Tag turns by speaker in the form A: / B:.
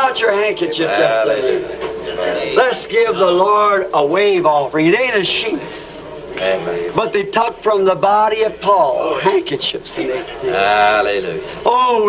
A: out your handkerchief just a minute.
B: Hallelujah.
A: Let's give the Lord a wave offering. It ain't a sheep,
B: Amen.
A: but they took from the body of Paul handkerchiefs. And
B: Hallelujah.
A: oh,